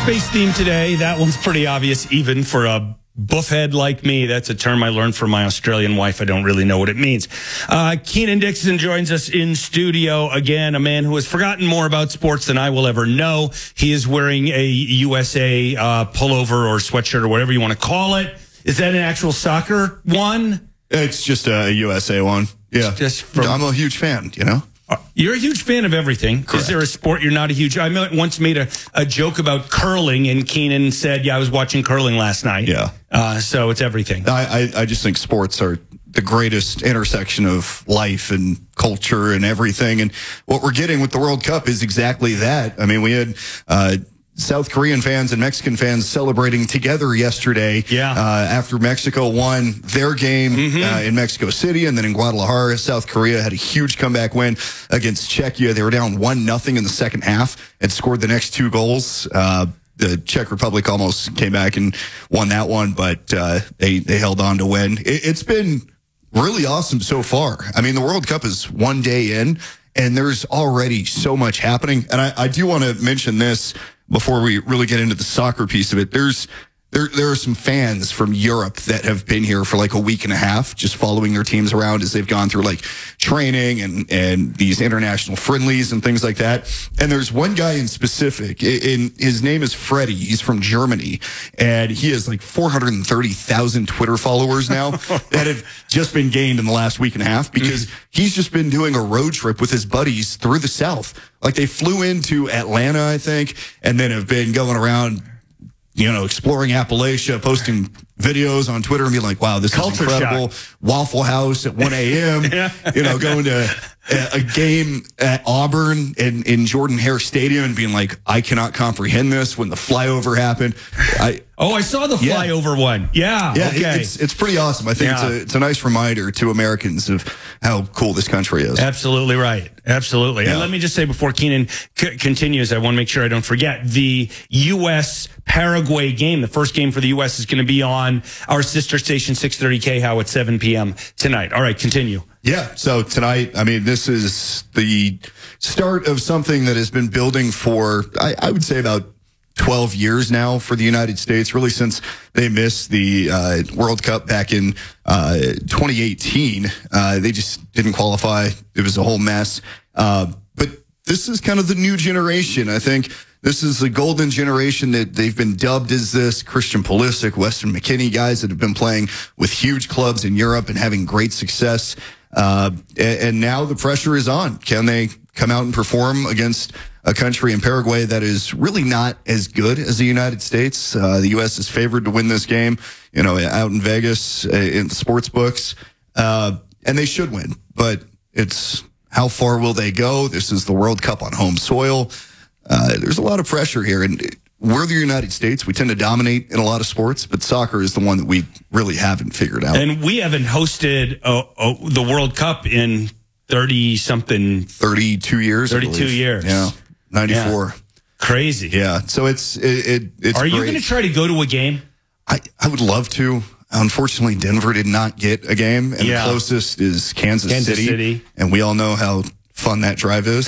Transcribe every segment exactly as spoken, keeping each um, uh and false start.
space theme today. That one's pretty obvious, even for a buffhead like me. That's a term I learned from my Australian wife. I don't really know what it means. Uh, Keenan Dixon joins us in studio again, a man who has forgotten more about sports than I will ever know. He is wearing a U S A uh, pullover or sweatshirt or whatever you want to call it. Is that an actual soccer one? It's just a U S A one. Yeah. Just from, I'm a huge fan, you know? You're a huge fan of everything. Correct. Is there a sport you're not a huge... I once made a, a joke about curling, and Keenan said, yeah, I was watching curling last night. Yeah. Uh, so it's everything. I, I, I just think sports are the greatest intersection of life and culture and everything. And what we're getting with the World Cup is exactly that. I mean, we had... Uh, South Korean fans and Mexican fans celebrating together yesterday. Yeah. Uh, after Mexico won their game Mm-hmm. uh, in Mexico City, and then in Guadalajara, South Korea had a huge comeback win against Czechia. They were down one nothing in the second half and scored the next two goals. Uh, the Czech Republic almost came back and won that one, but uh, they they held on to win. It, it's been really awesome so far. I mean, the World Cup is one day in, and there's already so much happening. And I, I do want to mention this before we really get into the soccer piece of it. There's there there are some fans from Europe that have been here for like a week and a half, just following their teams around as they've gone through like training and and these international friendlies and things like that. And there's one guy in specific, in his name is Freddie. He's from Germany, and he has like four hundred thirty thousand Twitter followers now that have just been gained in the last week and a half because he's just been doing a road trip with his buddies through the South. Like they flew into Atlanta, I think, and then have been going around, you know, exploring Appalachia, posting videos on Twitter and being like, wow, this Culture is incredible. shock. Waffle House at one a.m., Yeah. you know, going to a, a game at Auburn in, in Jordan-Hare Stadium and being like, I cannot comprehend this when the flyover happened. I Oh, I saw the Yeah. flyover one. Yeah. Yeah, okay. it, it's it's pretty awesome. I think Yeah. it's a it's a nice reminder to Americans of how cool this country is. Absolutely right. Absolutely. Yeah. And let me just say before Keenan c- continues, I want to make sure I don't forget the U S Paraguay game. The first game for the U S is going to be on our sister station six thirty K How at seven p.m. tonight. All right, continue. Yeah. So tonight, I mean, this is the start of something that has been building for, I, I would say, about twelve years now for the United States, really since they missed the uh, World Cup back in uh, twenty eighteen. Uh, they just didn't qualify. It was a whole mess. Uh, but this is kind of the new generation. I think this is the golden generation that they've been dubbed as this. Christian Pulisic, Weston McKennie, guys that have been playing with huge clubs in Europe and having great success. Uh, and, and now the pressure is on. Can they come out and perform against a country in Paraguay that is really not as good as the United States? Uh, the U S is favored to win this game, you know, out in Vegas, uh, in the sports books. Uh, and they should win, but it's how far will they go? This is the World Cup on home soil. Uh, there's a lot of pressure here, and we're the United States. We tend to dominate in a lot of sports, but soccer is the one that we really haven't figured out. And we haven't hosted uh, uh, the World Cup in thirty something, thirty-two years. I thirty-two believe. years. Yeah. ninety-four. Yeah. Crazy. Yeah. So it's, it, it it's Are you great. going to try to go to a game? I, I would love to. Unfortunately, Denver did not get a game, and Yeah. the closest is Kansas, Kansas City, City. and we all know how fun that drive is.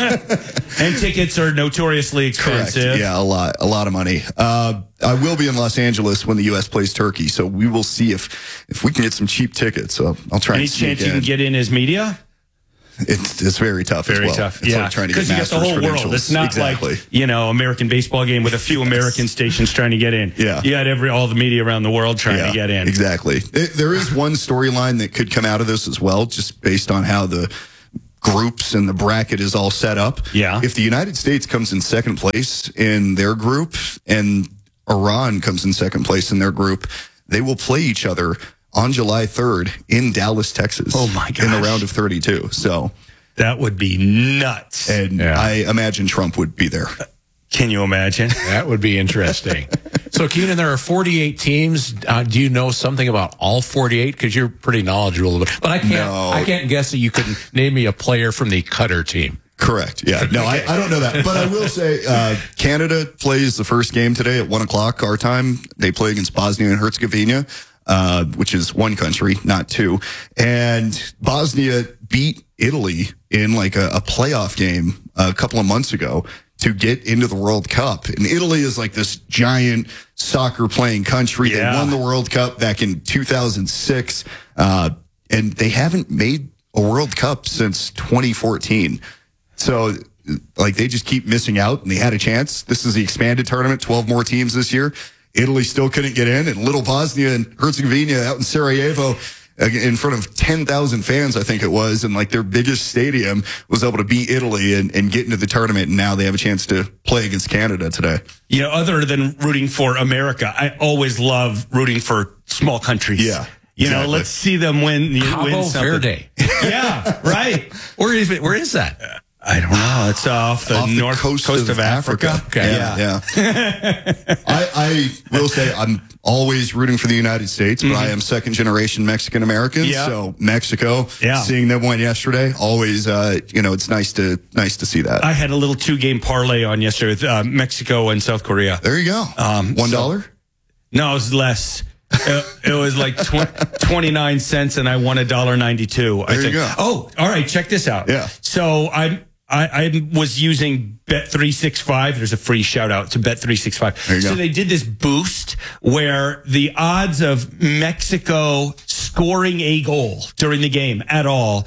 And tickets are notoriously expensive. Correct. Yeah, a lot, a lot of money. Uh, I will be in Los Angeles when the U S plays Turkey, so we will see if if we can get some cheap tickets. So I'll try Any and sneak chance you in. can get in as media? It's it's very tough. Very as well. tough. It's yeah, like trying to get because you got the master's whole world. credentials. It's not exactly. like, you know, American baseball game with a few American stations trying to get in. Yeah. You got every all the media around the world trying to get in. Exactly. It, there is one storyline that could come out of this as well, just based on how the groups and the bracket is all set up. Yeah. If the United States comes in second place in their group and Iran comes in second place in their group, they will play each other on July third in Dallas, Texas. Oh, my In the gosh. round of thirty-two. So, That would be nuts. and Yeah. I imagine Trump would be there. Can you imagine? That would be interesting. So, Keenan, there are forty-eight teams. Uh, do you know something about all forty-eight? Because you're pretty knowledgeable. But I can't. No. I can't guess that you could name me a player from the Qatar team. Correct. Yeah. No, I, I don't know that. But I will say uh, Canada plays the first game today at one o'clock our time. They play against Bosnia and Herzegovina, uh, which is one country, not two. And Bosnia beat Italy in like a, a playoff game a couple of months ago to get into the World Cup. And Italy is like this giant soccer playing country. Yeah. They won the World Cup back in two thousand six, uh, and they haven't made a World Cup since twenty fourteen. So, like, they just keep missing out, and they had a chance. This is the expanded tournament, twelve more teams this year. Italy still couldn't get in, and little Bosnia and Herzegovina out in Sarajevo in front of ten thousand fans, I think it was, and like their biggest stadium was able to beat Italy and, and get into the tournament, and now they have a chance to play against Canada today. You know, other than rooting for America, I always love rooting for small countries. Yeah. You exactly. know, let's see them win. You Cabo win something. Verde. Yeah, right. Where is it? Where is that? I don't know. It's off the Off the north coast coast, of of, Africa. Africa. Okay. Yeah, yeah. I, I will say I'm always rooting for the United States, but I am second generation Mexican American. Yeah. So Mexico, Yeah. seeing them win yesterday, always, uh, you know, it's nice to nice to see that. I had a little two game parlay on yesterday with uh, Mexico and South Korea. There you go. Um, One so- dollar. No, it was less. it, it was like tw- twenty-nine cents, and I won a dollar ninety-two. I There you think. go. Oh, all right. Check this out. Yeah. So I I, I was using Bet three sixty-five. There's a free shout out to Bet three sixty-five. There you so go. they did this boost where the odds of Mexico scoring a goal during the game at all,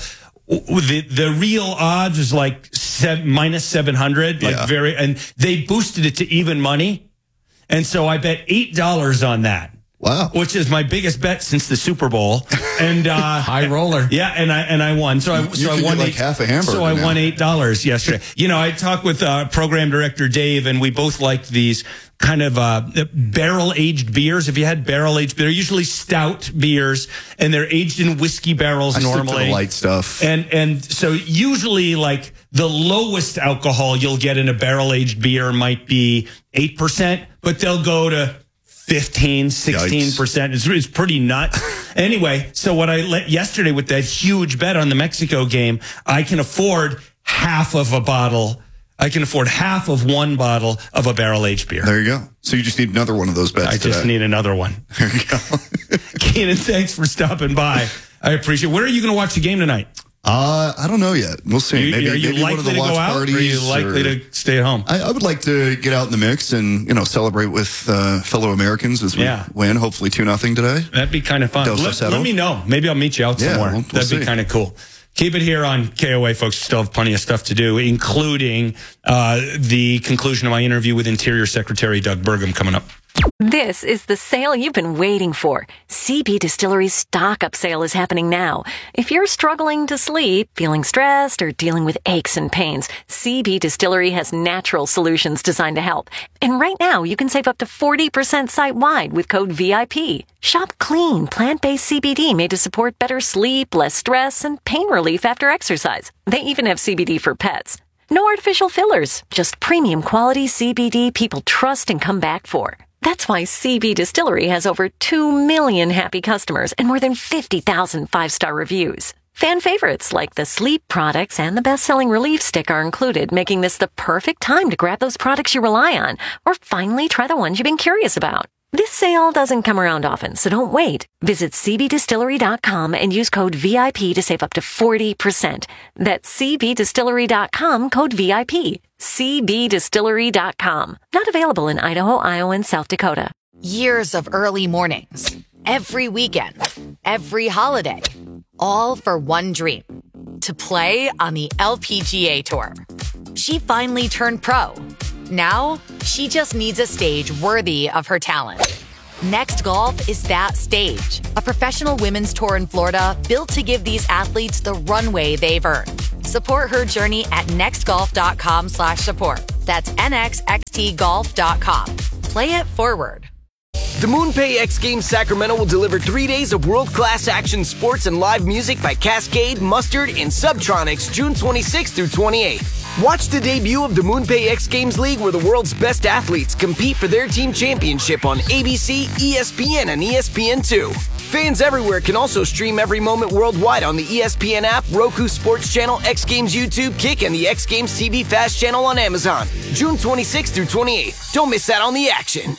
the the real odds is like seven, minus seven hundred. Like Yeah. very, and they boosted it to even money. And so I bet eight dollars on that. Wow. Which is my biggest bet since the Super Bowl. And uh High roller. Yeah, and I and I won. So I You so I could won get like eight, half a hamburger So I now. won eight dollars yesterday. You know, I talked with uh program director Dave, and we both liked these kind of uh barrel aged beers. If you had barrel aged, they're usually stout beers, and they're aged in whiskey barrels I stick to normally. the light stuff. And and so usually like the lowest alcohol you'll get in a barrel aged beer might be eight percent, but they'll go to fifteen, sixteen percent. It's, it's pretty nuts. Anyway, so what I let yesterday with that huge bet on the Mexico game, I can afford half of a bottle. I can afford half of one bottle of a barrel aged beer. There you go. So you just need another one of those bets I just today. need another one. There you go. Keenan, thanks for stopping by. I appreciate it. When are you going to watch the game tonight? Uh, I don't know yet. We'll see. You, maybe are you maybe one of likely the to watch go out, parties. or are you likely or- to stay at home? I, I would like to get out in the mix and, you know, celebrate with uh, fellow Americans as we Yeah. win, hopefully two nothing today. That'd be kind of fun. Del Let, Cicero? let me know. Maybe I'll meet you out Yeah, somewhere. we'll- we'll That'd see. be kind of cool. Keep it here on K O A, folks. Still have plenty of stuff to do, including uh, the conclusion of my interview with Interior Secretary Doug Burgum coming up. This is the sale you've been waiting for. C B Distillery's stock-up sale is happening now. If you're struggling to sleep, feeling stressed, or dealing with aches and pains, C B Distillery has natural solutions designed to help. And right now, you can save up to forty percent site-wide with code V I P. Shop clean, plant-based C B D made to support better sleep, less stress, and pain relief after exercise. They even have C B D for pets. No artificial fillers, just premium quality C B D people trust and come back for. That's why C B Distillery has over two million happy customers and more than fifty thousand five-star reviews. Fan favorites like the sleep products and the best-selling relief stick are included, making this the perfect time to grab those products you rely on or finally try the ones you've been curious about. This sale doesn't come around often, so don't wait. Visit c b distillery dot com and use code V I P to save up to forty percent. That's c b distillery dot com, code V I P. c b distillery dot com. Not available in Idaho, Iowa, and South Dakota. Years of early mornings, every weekend, every holiday, all for one dream, to play on the L P G A Tour. She finally turned pro. Now, she just needs a stage worthy of her talent. Next Golf is that stage, a professional women's tour in Florida built to give these athletes the runway they've earned. Support her journey at nextgolf.com slash support. That's N X X T golf dot com. Play it forward. The MoonPay X Games Sacramento will deliver three days of world-class action sports and live music by Cascade, Mustard, and Subtronics June twenty-sixth through twenty-eighth. Watch the debut of the MoonPay X Games League where the world's best athletes compete for their team championship on A B C, E S P N, and E S P N two. Fans everywhere can also stream every moment worldwide on the E S P N app, Roku Sports Channel, X Games YouTube, Kick, and the X Games T V Fast Channel on Amazon. June twenty-sixth through twenty-eighth. Don't miss out on the action.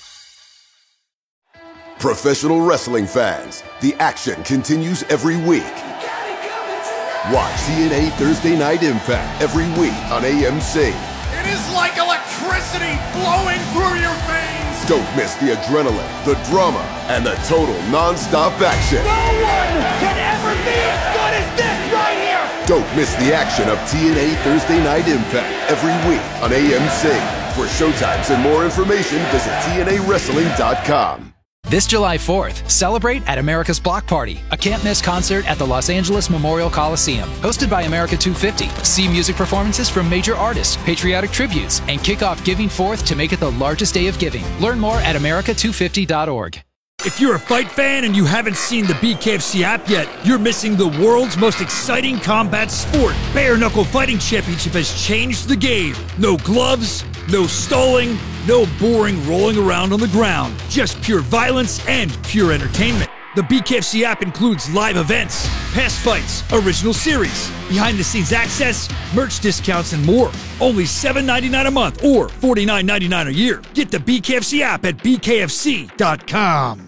Professional wrestling fans, the action continues every week. Watch T N A Thursday Night Impact every week on A M C. It is like electricity. electricity flowing through your veins. Don't miss the adrenaline, the drama, and the total non-stop action. No one can ever be as good as this right here. Don't miss the action of T N A Thursday Night Impact every week on A M C. For showtimes and more information, visit T N A wrestling dot com. This July fourth, celebrate at America's Block Party, a can't-miss concert at the Los Angeles Memorial Coliseum. Hosted by America two fifty. See music performances from major artists, patriotic tributes, and kick off Giving Fourth to make it the largest day of giving. Learn more at America two fifty dot org. If you're a fight fan and you haven't seen the B K F C app yet, you're missing the world's most exciting combat sport. Bare Knuckle Fighting Championship has changed the game. No gloves, no stalling, no boring rolling around on the ground. Just pure violence and pure entertainment. The B K F C app includes live events, past fights, original series, behind-the-scenes access, merch discounts, and more. Only seven dollars and ninety-nine cents a month or forty-nine dollars and ninety-nine cents a year. Get the B K F C app at B K F C dot com.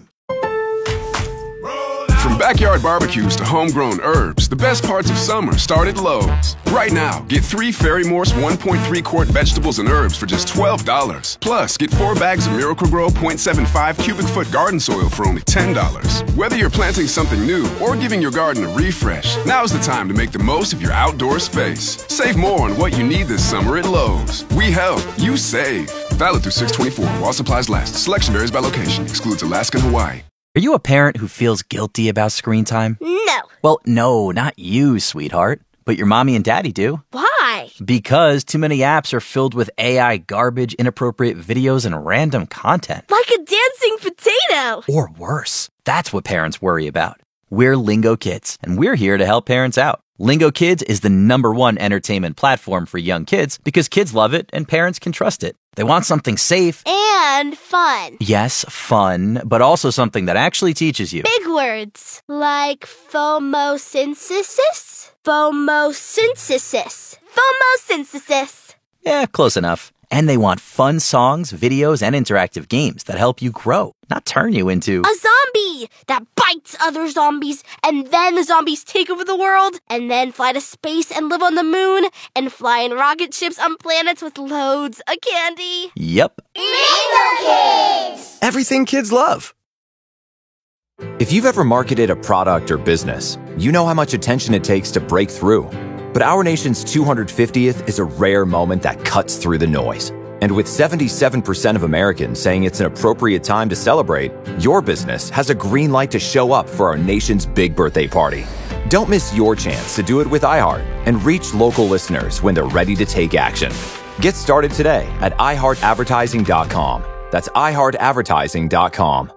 From backyard barbecues to homegrown herbs, the best parts of summer start at Lowe's. Right now, get three Ferry Morse one point three quart vegetables and herbs for just twelve dollars. Plus, get four bags of Miracle-Gro point seven five cubic foot garden soil for only ten dollars. Whether you're planting something new or giving your garden a refresh, now's the time to make the most of your outdoor space. Save more on what you need this summer at Lowe's. We help, you save. Valid through six twenty-four while supplies last. Selection varies by location. Excludes Alaska and Hawaii. Are you a parent who feels guilty about screen time? No. Well, no, not you, sweetheart. But your mommy and daddy do. Why? Because too many apps are filled with A I garbage, inappropriate videos, and random content. Like a dancing potato. Or worse. That's what parents worry about. We're Lingo Kids, and we're here to help parents out. Lingo Kids is the number one entertainment platform for young kids because kids love it and parents can trust it. They want something safe. And fun. Yes, fun, but also something that actually teaches you. Big words like phomosynthesis. Phomosynthesis. Phomosynthesis. Yeah, close enough. And they want fun songs, videos, and interactive games that help you grow, not turn you into a zombie that bites other zombies, and then the zombies take over the world, and then fly to space and live on the moon, and fly in rocket ships on planets with loads of candy. Yep. Lingo Kids! Everything kids love. If you've ever marketed a product or business, you know how much attention it takes to break through. But our nation's two hundred fiftieth is a rare moment that cuts through the noise. And with seventy-seven percent of Americans saying it's an appropriate time to celebrate, your business has a green light to show up for our nation's big birthday party. Don't miss your chance to do it with iHeart and reach local listeners when they're ready to take action. Get started today at i heart advertising dot com. That's i heart advertising dot com.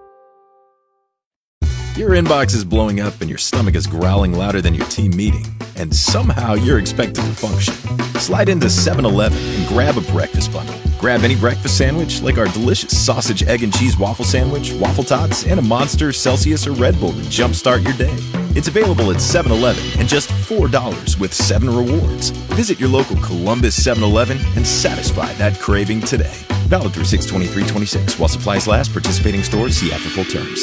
Your inbox is blowing up and your stomach is growling louder than your team meeting, and somehow you're expected to function. Slide into seven eleven and grab a breakfast bundle. Grab any breakfast sandwich like our delicious sausage, egg, and cheese waffle sandwich, waffle tots, and a Monster, Celsius, or Red Bull to jumpstart your day. It's available at seven eleven and just four dollars with seven rewards. Visit your local Columbus seven eleven and satisfy that craving today. Valid through six twenty-three twenty-six while supplies last. Participating stores, see app for full terms.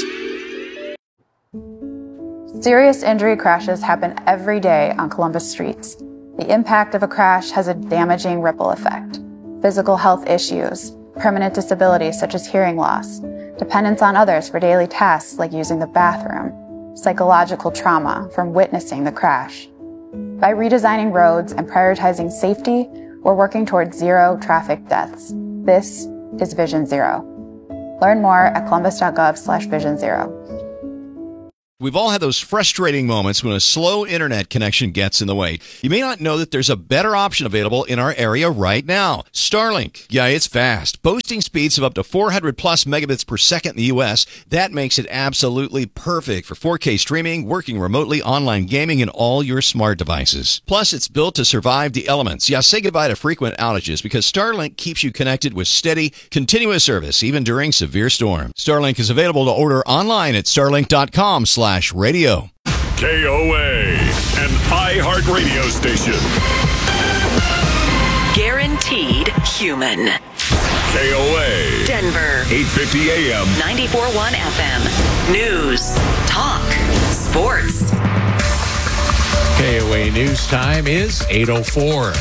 Serious injury crashes happen every day on Columbus streets. The impact of a crash has a damaging ripple effect. Physical health issues, permanent disabilities such as hearing loss, dependence on others for daily tasks like using the bathroom, psychological trauma from witnessing the crash. By redesigning roads and prioritizing safety, we're working towards zero traffic deaths. This is Vision Zero. Learn more at columbus.gov slash vision zero. We've all had those frustrating moments when a slow internet connection gets in the way. You may not know that there's a better option available in our area right now. Starlink. Yeah, it's fast. Boasting speeds of up to four hundred plus megabits per second in the U S. That makes it absolutely perfect for four K streaming, working remotely, online gaming, and all your smart devices. Plus, it's built to survive the elements. Yeah, say goodbye to frequent outages because Starlink keeps you connected with steady, continuous service, even during severe storms. Starlink is available to order online at starlink dot com slash radio. K O A, an iHeartRadio station. Guaranteed human. K O A. Denver. eight fifty A M. ninety-four point one F M. News. Talk. Sports. K O A News Time is eight oh four.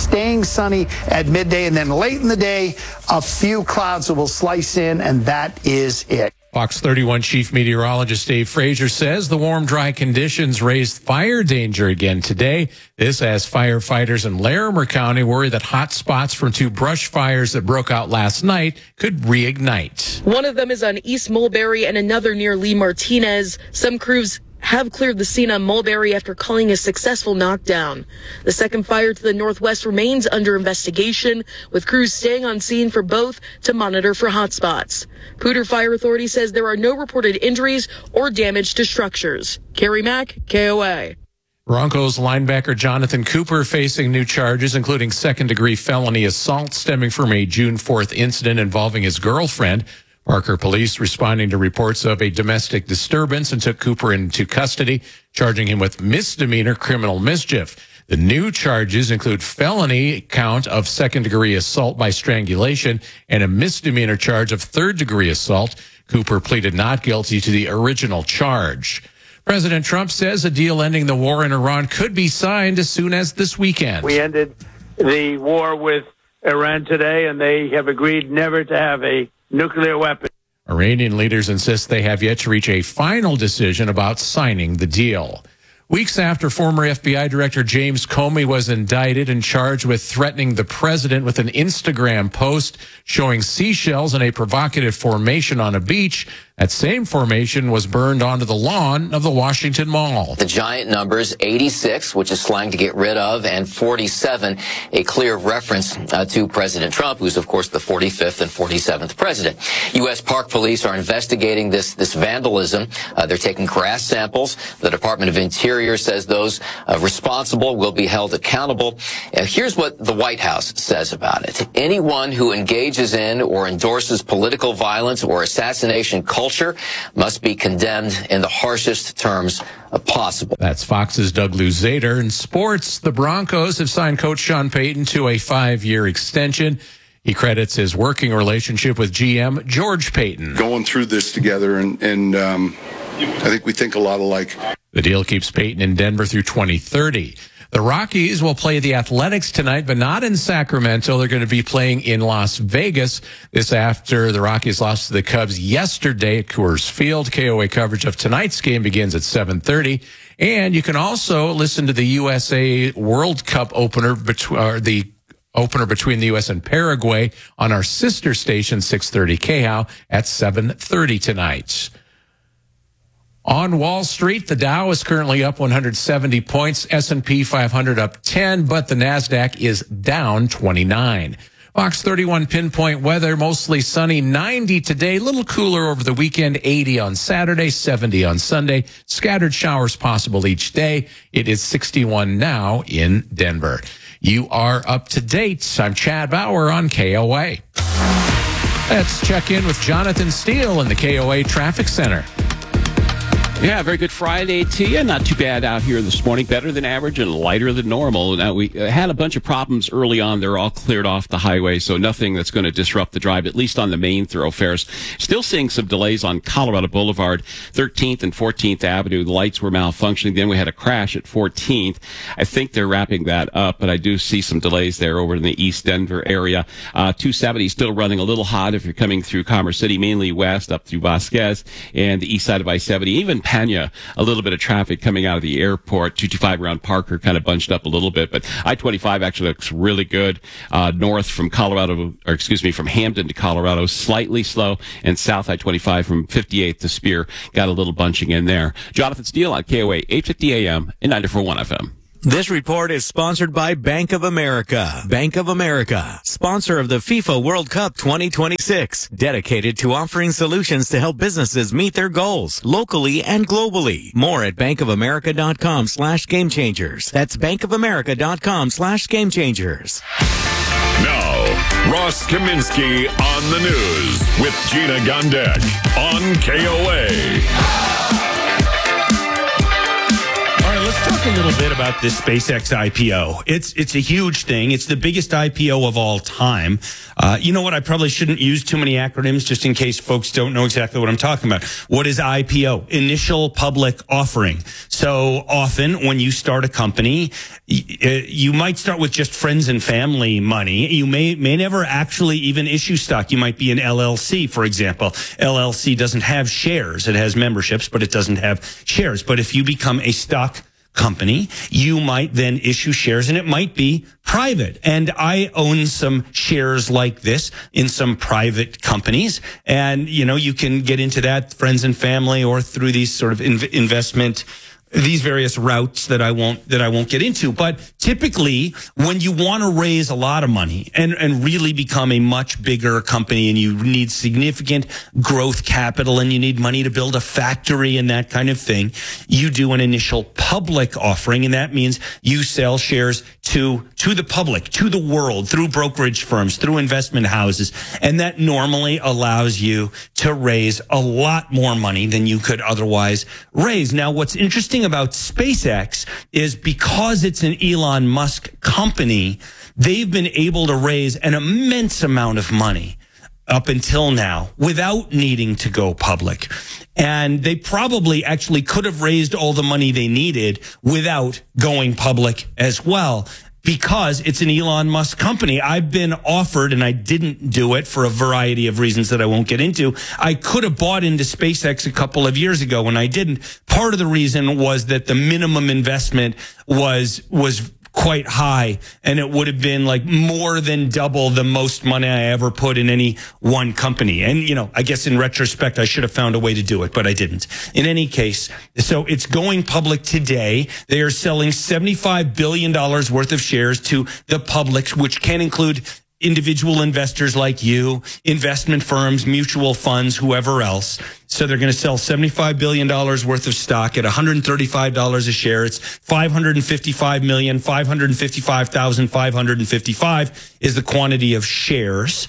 staying sunny at midday, and then late in the day, a few clouds will slice in, and that is it. Fox thirty-one chief meteorologist Dave Frazier says the warm, dry conditions raised fire danger again today. This as firefighters in Larimer County worry that hot spots from two brush fires that broke out last night could reignite. One of them is on East Mulberry and another near Lee Martinez. Some crews have cleared the scene on Mulberry after calling a successful knockdown. The second fire to the northwest remains under investigation, with crews staying on scene for both to monitor for hotspots. Poudre Fire Authority says there are no reported injuries or damage to structures. Carrie Mack, K O A. Broncos linebacker Jonathan Cooper facing new charges, including second-degree felony assault stemming from a June fourth incident involving his girlfriend. Parker police responding to reports of a domestic disturbance and took Cooper into custody, charging him with misdemeanor criminal mischief. The new charges include felony count of second-degree assault by strangulation and a misdemeanor charge of third-degree assault. Cooper pleaded not guilty to the original charge. President Trump says a deal ending the war in Iran could be signed as soon as this weekend. We ended the war with Iran today, and they have agreed never to have a nuclear weapon. Iranian leaders insist they have yet to reach a final decision about signing the deal. Weeks after former F B I Director James Comey was indicted and charged with threatening the president with an Instagram post showing seashells in a provocative formation on a beach, that same formation was burned onto the lawn of the Washington Mall. The giant numbers, eighty-six, which is slang to get rid of, and forty-seven, a clear reference uh, to President Trump, who's, of course, the forty-fifth and forty-seventh president. U S Park Police are investigating this, this vandalism. Uh, they're taking grass samples. The Department of Interior says those uh, responsible will be held accountable. Uh, here's what the White House says about it. Anyone who engages in or endorses political violence or assassination culture Culture must be condemned in the harshest terms possible. That's Fox's Doug Luzader. In sports, the Broncos have signed coach Sean Payton to a five-year extension. He credits his working relationship with G M George Payton. Going through this together, and, and um, I think we think a lot alike. The deal keeps Payton in Denver through twenty thirty. The Rockies will play the Athletics tonight, but not in Sacramento. They're going to be playing in Las Vegas. This after the Rockies lost to the Cubs yesterday at Coors Field. K O A coverage of tonight's game begins at seven thirty. And you can also listen to the U S A World Cup opener, between, or the opener between the U S and Paraguay on our sister station, six thirty K H O W at seven thirty tonight. On Wall Street, the Dow is currently up one hundred seventy points, S and P five hundred up ten, but the NASDAQ is down twenty-nine. Fox thirty-one pinpoint weather, mostly sunny, ninety today, little cooler over the weekend, eighty on Saturday, seventy on Sunday, scattered showers possible each day. It is sixty-one now in Denver. You are up to date. I'm Chad Bauer on K O A. Let's check in with Jonathan Steele in the K O A Traffic Center. Yeah, very good Friday to you. Not too bad out here this morning. Better than average and lighter than normal. Now, we had a bunch of problems early on. They're all cleared off the highway, so nothing that's going to disrupt the drive, at least on the main thoroughfares. Still seeing some delays on Colorado Boulevard, thirteenth and fourteenth Avenue. The lights were malfunctioning. Then we had a crash at fourteenth. I think they're wrapping that up, but I do see some delays there over in the East Denver area. Uh, two seventy still running a little hot if you're coming through Commerce City, mainly west up through Vasquez and the east side of I seventy. Even Pena, a little bit of traffic coming out of the airport. two twenty-five around Parker kind of bunched up a little bit, but I twenty-five actually looks really good. Uh, north from Colorado, or excuse me, from Hampton to Colorado, slightly slow, and south I twenty-five from fifty-eighth to Spear got a little bunching in there. Jonathan Steele on K O A, eight fifty A M and ninety-four point one F M. This report is sponsored by Bank of America. Bank of America, sponsor of the FIFA World Cup twenty twenty-six, dedicated to offering solutions to help businesses meet their goals locally and globally. More at bankofamerica.com slash game changers. That's bankofamerica.com slash game changers. Now, Ross Kaminsky on the news with Gina Gondek on K O A. let's talk a little bit about this SpaceX I P O. It's it's a huge thing. It's the biggest I P O of all time. Uh, you know what? I probably shouldn't use too many acronyms just in case folks don't know exactly what I'm talking about. What is I P O? Initial public offering. So often when you start a company, you might start with just friends and family money. You may may never actually even issue stock. You might be an L L C, for example. L L C doesn't have shares. It has memberships, but it doesn't have shares. But if you become a stock company, you might then issue shares, and it might be private. And I own some shares like this in some private companies. And, you know, you can get into that, friends and family, or through these sort of inv- investment these various routes that I won't that I won't get into. But typically, when you want to raise a lot of money and, and really become a much bigger company, and you need significant growth capital, and you need money to build a factory and that kind of thing, you do an initial public offering, and that means you sell shares to to the public, to the world, through brokerage firms, through investment houses, and that normally allows you to raise a lot more money than you could otherwise raise. Now, what's interesting about SpaceX is because it's an Elon Musk company, they've been able to raise an immense amount of money up until now without needing to go public. And they probably actually could have raised all the money they needed without going public as well, because it's an Elon Musk company. I've been offered, and I didn't do it for a variety of reasons that I won't get into. I could have bought into SpaceX a couple of years ago, and I didn't. Part of the reason was that the minimum investment was was quite high, and it would have been like more than double the most money I ever put in any one company. And, you know, I guess in retrospect, I should have found a way to do it, but I didn't. In any case, so it's going public today. They are selling seventy-five billion dollars worth of shares to the public, which can include individual investors like you, investment firms, mutual funds, whoever else. So they're going to sell seventy-five billion dollars worth of stock at one hundred thirty-five dollars a share. It's five hundred fifty-five million, five hundred fifty-five thousand five hundred fifty-five is the quantity of shares.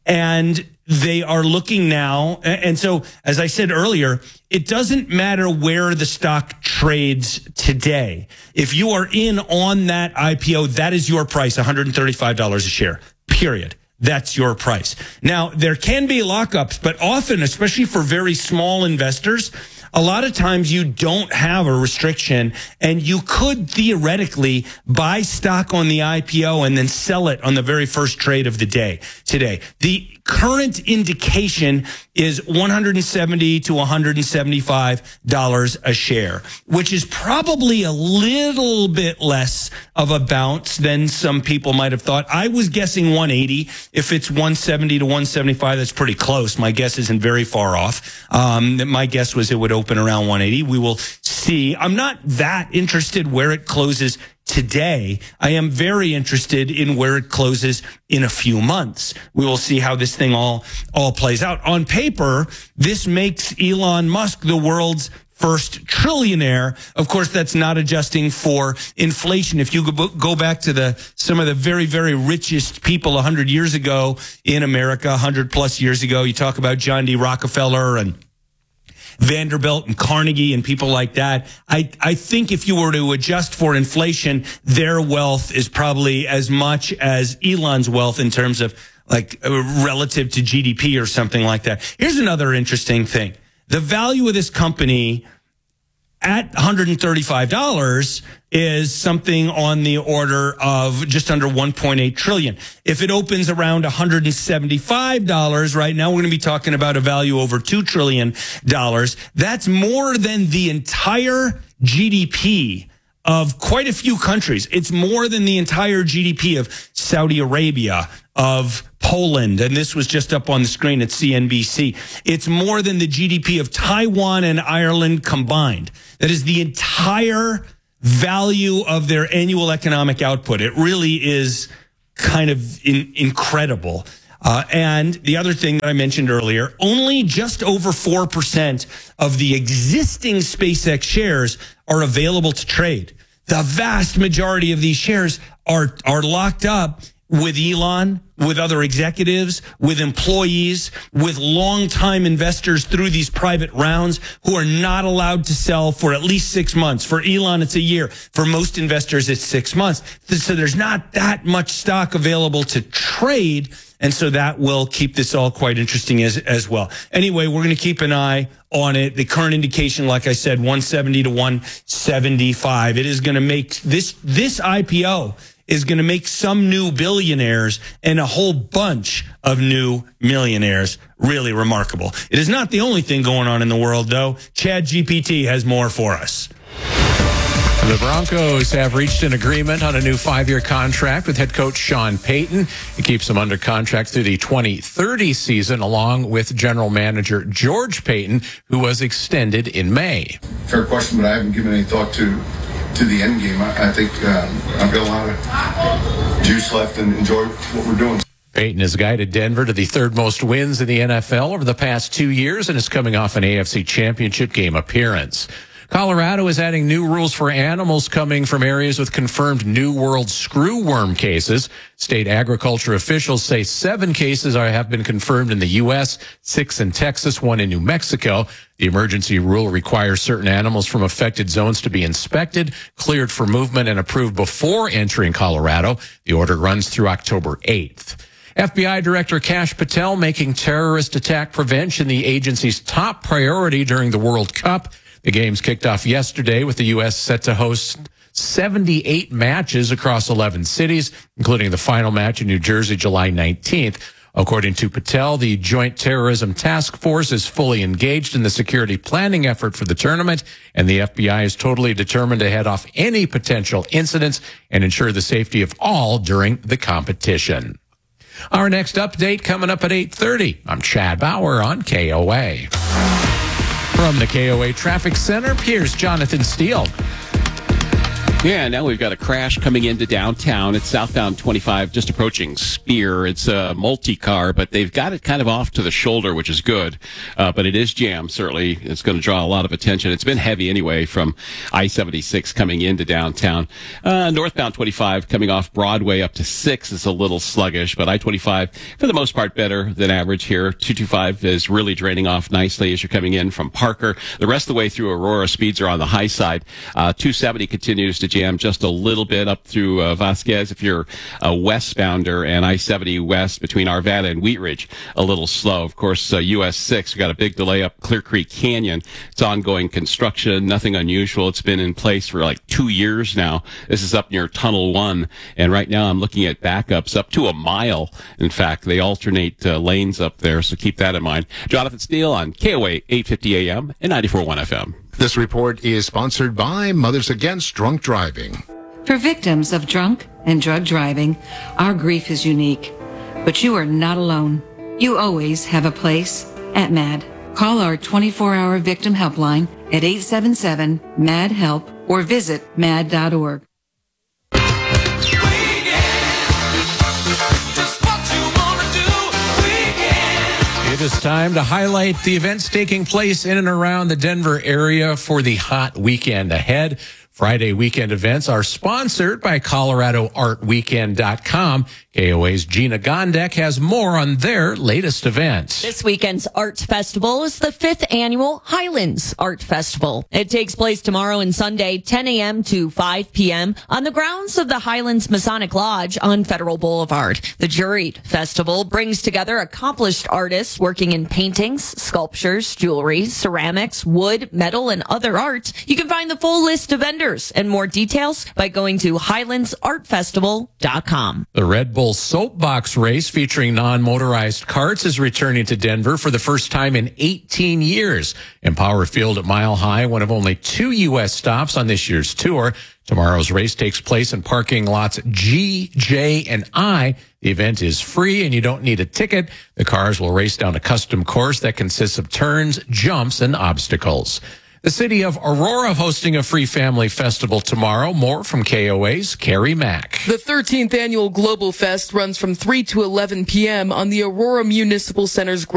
And they are looking now. And so, as I said earlier, it doesn't matter where the stock trades today. If you are in on that I P O, that is your price, one hundred thirty-five dollars a share. Period. That's your price. Now, there can be lockups, but often, especially for very small investors, a lot of times you don't have a restriction, and you could theoretically buy stock on the I P O and then sell it on the very first trade of the day today. The current indication is one hundred seventy to one hundred seventy-five dollars a share, which is probably a little bit less of a bounce than some people might have thought. I was guessing one eighty. If it's one seventy to one seventy-five, that's pretty close. My guess isn't very far off. Um, my guess was it would open around one eighty. We will see. I'm not that interested where it closes today. I am very interested in where it closes in a few months. We will see how this thing all, all plays out. On paper, this makes Elon Musk the world's first trillionaire. Of course, that's not adjusting for inflation. If you go back to the some of the very, very richest people one hundred years ago in America, one hundred plus years ago, you talk about John D. Rockefeller and Vanderbilt and Carnegie and people like that. I, I think if you were to adjust for inflation, their wealth is probably as much as Elon's wealth in terms of like relative to G D P or something like that. Here's another interesting thing. The value of this company at one hundred thirty-five dollars is something on the order of just under one point eight trillion dollars. If it opens around one hundred seventy-five dollars right now, we're going to be talking about a value over two trillion dollars. That's more than the entire G D P of quite a few countries. It's more than the entire G D P of Saudi Arabia, of Poland, and this was just up on the screen at C N B C. It's more than the G D P of Taiwan and Ireland combined. That is the entire value of their annual economic output. It really is kind of in, incredible. Uh, and the other thing that I mentioned earlier, only just over four percent of the existing SpaceX shares are available to trade. The vast majority of these shares are, are locked up with Elon, with other executives, with employees, with longtime investors through these private rounds who are not allowed to sell for at least six months. For Elon, it's a year. For most investors, it's six months. So there's not that much stock available to trade. And so that will keep this all quite interesting as, as well. Anyway, we're going to keep an eye on it. The current indication, like I said, one seventy to one seventy-five. It is going to make this, this I P O is going to make some new billionaires and a whole bunch of new millionaires really remarkable. It is not the only thing going on in the world, though. Chad G P T has more for us. The Broncos have reached an agreement on a new five-year contract with head coach Sean Payton. It keeps him under contract through the twenty thirty season, along with general manager George Payton, who was extended in May. Fair question, but I haven't given any thought to to the end game. I, I think um, I've got a lot of juice left and enjoy what we're doing. Payton has guided Denver to the third most wins in the N F L over the past two years and is coming off an A F C Championship game appearance. Colorado is adding new rules for animals coming from areas with confirmed New World screwworm cases. State agriculture officials say seven cases are, have been confirmed in the U S, six in Texas, one in New Mexico. The emergency rule requires certain animals from affected zones to be inspected, cleared for movement, and approved before entering Colorado. The order runs through October eighth. F B I Director Kash Patel making terrorist attack prevention the agency's top priority during the World Cup. The games kicked off yesterday with the U S set to host seventy-eight matches across eleven cities, including the final match in New Jersey, July nineteenth. According to Patel, the Joint Terrorism Task Force is fully engaged in the security planning effort for the tournament, and the F B I is totally determined to head off any potential incidents and ensure the safety of all during the competition. Our next update coming up at eight thirty. I'm Chad Bauer on K O A. From the K O A Traffic Center, here's Jonathan Steele. Yeah, now we've got a crash coming into downtown. It's southbound twenty-five, just approaching Spear. It's a multi-car, but they've got it kind of off to the shoulder, which is good. Uh, but it is jammed, certainly. It's going to draw a lot of attention. It's been heavy anyway from I seventy-six coming into downtown. Uh, northbound twenty-five coming off Broadway up to six is a little sluggish, but I twenty-five, for the most part, better than average here. two twenty-five is really draining off nicely as you're coming in from Parker. The rest of the way through Aurora, speeds are on the high side. Uh, two seventy continues to jam just a little bit up through uh, Vasquez if you're a westbounder, and I seventy west between Arvada and Wheat Ridge a little slow. Of course, uh, U S six, we got a big delay up Clear Creek Canyon. It's ongoing construction, nothing unusual. It's been in place for like two years now. This is up near Tunnel one, and right now I'm looking at backups up to a mile. In fact, they alternate uh, lanes up there, so keep that in mind. Jonathan Steele on K O A eight fifty A M and ninety-four point one F M. This report is sponsored by Mothers Against Drunk Driving. For victims of drunk and drug driving, our grief is unique. But you are not alone. You always have a place at MAD. Call our twenty-four hour victim helpline at eight seven seven, M A D, HELP or visit mad dot org. It is time to highlight the events taking place in and around the Denver area for the hot weekend ahead. Friday weekend events are sponsored by Colorado Art Weekend dot com. K O A's Gina Gondek has more on their latest events. This weekend's art festival is the fifth annual Highlands Art Festival. It takes place tomorrow and Sunday, ten a.m. to five p.m. on the grounds of the Highlands Masonic Lodge on Federal Boulevard. The Juried Festival brings together accomplished artists working in paintings, sculptures, jewelry, ceramics, wood, metal, and other art. You can find the full list of vendors and more details by going to Highlands Art Festival dot com. The Red Bull Soapbox Race featuring non-motorized carts is returning to Denver for the first time in eighteen years. Empower Field at Mile High, one of only two U S stops on this year's tour. Tomorrow's race takes place in parking lots G, J, and I. The event is free and you don't need a ticket. The cars will race down a custom course that consists of turns, jumps, and obstacles. The city of Aurora hosting a free family festival tomorrow. More from K O A's Carrie Mack. The thirteenth annual Global Fest runs from three to eleven p.m. on the Aurora Municipal Center's